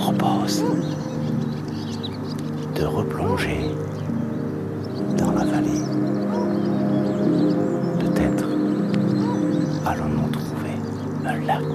propose de replonger dans la vallée. Peut-être allons-nous trouver un lac.